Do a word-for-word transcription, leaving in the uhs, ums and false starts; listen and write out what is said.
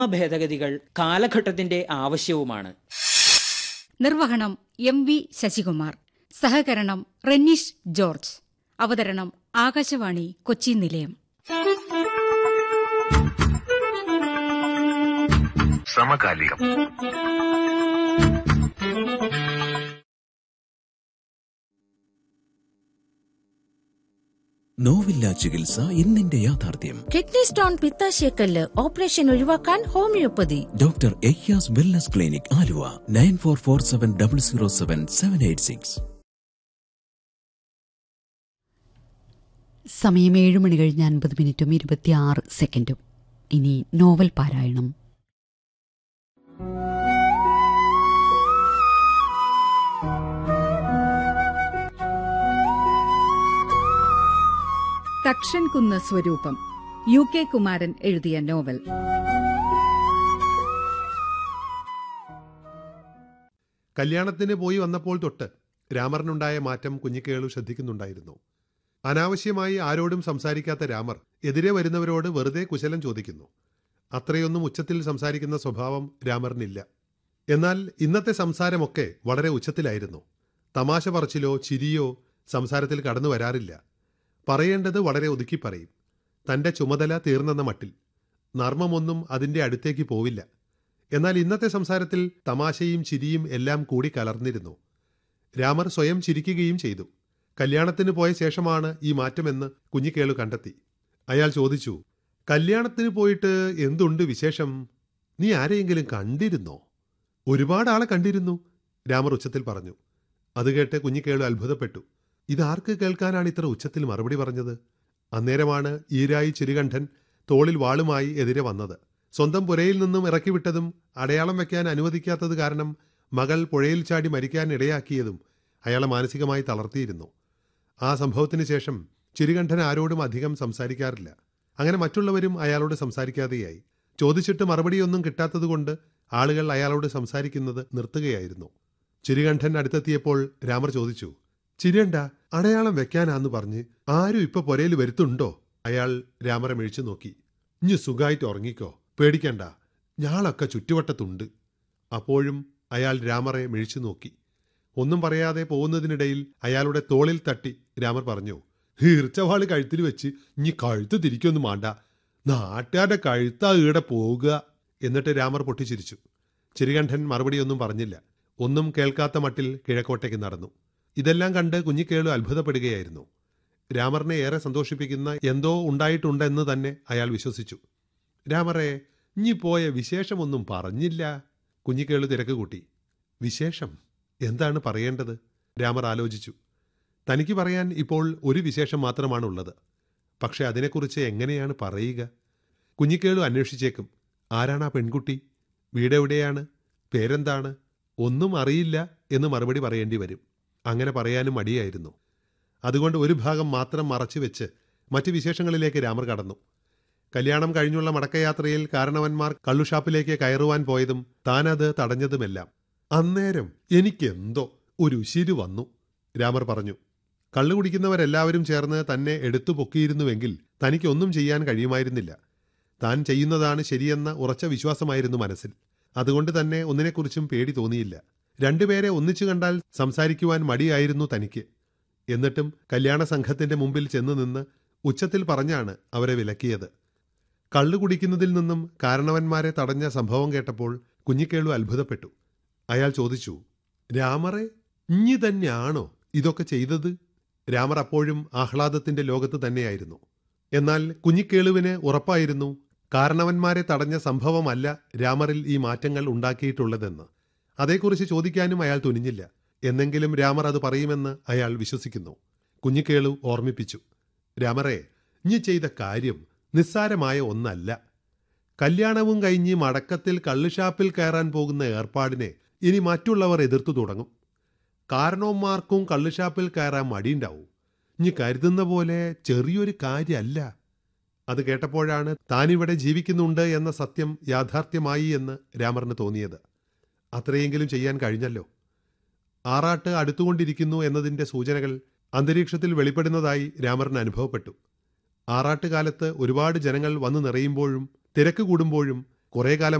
ഭേദഗതികൾ കാലഘട്ടത്തിന്റെ ആവശ്യവുമാണ്. നിർവഹണം എം വി ശശികുമാർ. സഹകരണം റെനീഷ് ജോർജ്. അവതരണം ആകാശവാണി കൊച്ചി നിലയം. സമകാലികം. നോവില്ല ചികിത്സ ഇന്നിന്റെ യാഥാർത്ഥ്യം. കിഡ്നി സ്റ്റോൺ, പിത്താശയക്കല്ല് ഓപ്പറേഷൻ ഒഴിവാക്കാൻ homeopathy. Doctor Ayyaz wellness clinic, Aluva. Nine four four seven double zero seven seven eight six. സമയം ഏഴ് മണി കഴിഞ്ഞ് അൻപത് മിനിറ്റും ഇരുപത്തിയാറ് സെക്കൻഡും. ഇനി നോവൽ പാരായണം. തക്ഷൻ കുന്ന് സ്വരൂപം, യു കെ കുമാരൻ എഴുതിയ നോവൽ. കല്യാണത്തിന് പോയി വന്നപ്പോൾ തൊട്ട് രാമറിനുണ്ടായ മാറ്റം കുഞ്ഞിക്കേളു ശ്രദ്ധിക്കുന്നുണ്ടായിരുന്നു. അനാവശ്യമായി ആരോടും സംസാരിക്കാത്ത രാമർ എതിരെ വരുന്നവരോട് വെറുതെ കുശലം ചോദിക്കുന്നു. അത്രയൊന്നും ഉച്ചത്തിൽ സംസാരിക്കുന്ന സ്വഭാവം രാമറിനില്ല. എന്നാൽ ഇന്നത്തെ സംസാരമൊക്കെ വളരെ ഉച്ചത്തിലായിരുന്നു. തമാശ പറച്ചിലോ ചിരിയോ സംസാരത്തിൽ കടന്നു വരാറില്ല. പറയേണ്ടത് വളരെ ഒതുക്കി പറയും. തൻ്റെ ചുമതല തീർന്നെന്ന മട്ടിൽ. നർമ്മമൊന്നും അതിൻ്റെ അടുത്തേക്ക് പോവില്ല. എന്നാൽ ഇന്നത്തെ സംസാരത്തിൽ തമാശയും ചിരിയും എല്ലാം കൂടി കലർന്നിരുന്നു. രാമർ സ്വയം ചിരിക്കുകയും ചെയ്തു. കല്യാണത്തിന് പോയ ശേഷമാണ് ഈ മാറ്റമെന്ന് കുഞ്ഞിക്കേളു കണ്ടെത്തി. അയാൾ ചോദിച്ചു, കല്യാണത്തിന് പോയിട്ട് എന്തുണ്ട് വിശേഷം? നീ ആരെയെങ്കിലും കണ്ടിരുന്നോ? ഒരുപാട് ആളെ കണ്ടിരുന്നു, രാമർ ഉച്ചത്തിൽ പറഞ്ഞു. അത് കേട്ട് കുഞ്ഞിക്കേളു അത്ഭുതപ്പെട്ടു. ഇതാർക്ക് കേൾക്കാനാണ് ഇത്ര ഉച്ചത്തിൽ മറുപടി പറഞ്ഞത്? അന്നേരമാണ് ഈരായി ചിരുകണ്ഠൻ തോളിൽ വാളുമായി എതിരെ വന്നത്. സ്വന്തം പുരയിൽ നിന്നും ഇറക്കിവിട്ടതും അടയാളം വയ്ക്കാൻ അനുവദിക്കാത്തത് കാരണം മകൾ പുഴയിൽ ചാടി മരിക്കാൻ ഇടയാക്കിയതും അയാളെ മാനസികമായി തളർത്തിയിരുന്നു. ആ സംഭവത്തിന് ശേഷം ചിരുകണ്ഠൻ ആരോടും അധികം സംസാരിക്കാറില്ല. അങ്ങനെ മറ്റുള്ളവരും അയാളോട് സംസാരിക്കാതെയായി. ചോദിച്ചിട്ട് മറുപടിയൊന്നും കിട്ടാത്തതുകൊണ്ട് ആളുകൾ അയാളോട് സംസാരിക്കുന്നത് നിർത്തുകയായിരുന്നു. ചിരുകണ്ഠൻ അടുത്തെത്തിയപ്പോൾ രാമർ ചോദിച്ചു, ചിരണ്ട, അടയാളം വെക്കാനാന്ന് പറഞ്ഞ് ആരും ഇപ്പൊ പുരയിൽ വരുത്തുണ്ടോ? അയാൾ രാമറെ മിഴിച്ചു നോക്കി. ഇഞ്ഞു സുഖമായിട്ട് ഉറങ്ങിക്കോ, പേടിക്കണ്ട, ഞാളൊക്കെ ചുറ്റുവട്ടത്തുണ്ട്. അപ്പോഴും അയാൾ രാമറെ മിഴിച്ചു നോക്കി. ഒന്നും പറയാതെ പോകുന്നതിനിടയിൽ അയാളുടെ തോളിൽ തട്ടി രാമർ പറഞ്ഞു, ഈർച്ചവാള് കഴുത്തിൽ വെച്ച് ഇനി കഴുത്ത് തിരിക്കൊന്നും വേണ്ട, നാട്ടുകാരുടെ കഴുത്താ ഈടെ പോകുക. എന്നിട്ട് രാമർ പൊട്ടിച്ചിരിച്ചു. ചിരുകണ്ഠൻ മറുപടിയൊന്നും പറഞ്ഞില്ല. ഒന്നും കേൾക്കാത്ത മട്ടിൽ കിഴക്കോട്ടേക്ക് നടന്നു. ഇതെല്ലാം കണ്ട് കുഞ്ഞിക്കേളു അത്ഭുതപ്പെടുകയായിരുന്നു. രാമറിനെ ഏറെ സന്തോഷിപ്പിക്കുന്ന എന്തോ ഉണ്ടായിട്ടുണ്ടെന്ന് തന്നെ അയാൾ വിശ്വസിച്ചു. രാമറെ, ഇഞ്ഞി പോയ വിശേഷമൊന്നും പറഞ്ഞില്ല. കുഞ്ഞിക്കേളു തിരക്ക് കൂട്ടി. വിശേഷം എന്താണ് പറയേണ്ടത്? രാമർ ആലോചിച്ചു. തനിക്ക് പറയാൻ ഇപ്പോൾ ഒരു വിശേഷം മാത്രമാണുള്ളത്. പക്ഷെ അതിനെക്കുറിച്ച് എങ്ങനെയാണ് പറയുക? കുഞ്ഞിക്കേളു അന്വേഷിച്ചേക്കും. ആരാണ് ആ പെൺകുട്ടി? വീടെവിടെയാണ്? പേരെന്താണ്? ഒന്നും അറിയില്ല എന്ന് മറുപടി പറയേണ്ടി വരും. അങ്ങനെ പറയാനും മടിയായിരുന്നു. അതുകൊണ്ട് ഒരു ഭാഗം മാത്രം മറച്ചു വെച്ച് മറ്റ് വിശേഷങ്ങളിലേക്ക് രാമർ കടന്നു. കല്യാണം കഴിഞ്ഞുള്ള മടക്കയാത്രയിൽ കാരണവന്മാർ കള്ളുഷാപ്പിലേക്ക് കയറുവാൻ പോയതും താനത് തടഞ്ഞതുമെല്ലാം. അന്നേരം എനിക്കെന്തോ ഒരു ഉശിരു വന്നു, രാമർ പറഞ്ഞു. കള്ളു കുടിക്കുന്നവരെല്ലാവരും ചേർന്ന് തന്നെ എടുത്തു പൊക്കിയിരുന്നുവെങ്കിൽ തനിക്കൊന്നും ചെയ്യാൻ കഴിയുമായിരുന്നില്ല. താൻ ചെയ്യുന്നതാണ് ശരിയെന്ന ഉറച്ച വിശ്വാസമായിരുന്നു മനസ്സിൽ. അതുകൊണ്ട് തന്നെ ഒന്നിനെക്കുറിച്ചും പേടി തോന്നിയില്ല. രണ്ടുപേരെ ഒന്നിച്ചു കണ്ടാൽ സംസാരിക്കുവാൻ മടിയായിരുന്നു തനിക്ക്. എന്നിട്ടും കല്യാണ സംഘത്തിന്റെ മുമ്പിൽ ചെന്നു നിന്ന് ഉച്ചത്തിൽ പറഞ്ഞാണ് അവരെ വിലക്കിയത്. കള്ളു കുടിക്കുന്നതിൽ നിന്നും കാരണവന്മാരെ തടഞ്ഞ സംഭവം കേട്ടപ്പോൾ കുഞ്ഞിക്കേളു അത്ഭുതപ്പെട്ടു. അയാൾ ചോദിച്ചു, രാമറെ, ഇഞ്ഞി തന്നെയാണോ ഇതൊക്കെ ചെയ്തത്? രാമർ അപ്പോഴും ആഹ്ലാദത്തിന്റെ ലോകത്ത് തന്നെയായിരുന്നു. എന്നാൽ കുഞ്ഞിക്കേളുവിന് ഉറപ്പായിരുന്നു കാരണവന്മാരെ തടഞ്ഞ സംഭവമല്ല രാമറിൽ ഈ മാറ്റങ്ങൾ ഉണ്ടാക്കിയിട്ടുള്ളതെന്ന്. അതേക്കുറിച്ച് ചോദിക്കാനും അയാൾ തുനിഞ്ഞില്ല. എന്നെങ്കിലും രാമർ അത് പറയുമെന്ന് അയാൾ വിശ്വസിക്കുന്നു. കുഞ്ഞിക്കേളു ഓർമ്മിപ്പിച്ചു, രാമറെ, ഇഞ്ഞി ചെയ്ത കാര്യം നിസ്സാരമായ ഒന്നല്ല. കല്യാണവും കഴിഞ്ഞ് മടക്കത്തിൽ കള്ളുഷാപ്പിൽ കയറാൻ പോകുന്ന ഏർപ്പാടിനെ ഇനി മറ്റുള്ളവർ എതിർത്തു തുടങ്ങും. കാരണവന്മാർക്കും കള്ളുഷാപ്പിൽ കയറാൻ മടിയുണ്ടാവും. ഇനി കരുതുന്ന പോലെ ചെറിയൊരു കാര്യമല്ല. അത് കേട്ടപ്പോഴാണ് താനിവിടെ ജീവിക്കുന്നുണ്ട് എന്ന സത്യം യാഥാർത്ഥ്യമായി എന്ന് രാമറിന് തോന്നിയത്. അത്രയെങ്കിലും ചെയ്യാൻ കഴിഞ്ഞല്ലോ. ആറാട്ട് അടുത്തുകൊണ്ടിരിക്കുന്നു എന്നതിൻ്റെ സൂചനകൾ അന്തരീക്ഷത്തിൽ വെളിപ്പെടുന്നതായി രാമറിന് അനുഭവപ്പെട്ടു. ആറാട്ടുകാലത്ത് ഒരുപാട് ജനങ്ങൾ വന്നു നിറയുമ്പോഴും തിരക്ക് കൂടുമ്പോഴും കുറെ കാലം